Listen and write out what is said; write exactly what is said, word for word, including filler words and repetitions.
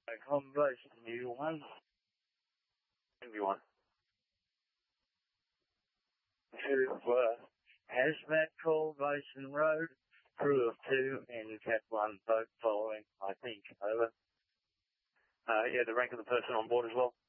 Conversation, you one. Everyone. To, uh, Hazmat Call, Basin Road, crew of two and Cat one boat following, I think, over. Uh, yeah, the rank of the person on board as well.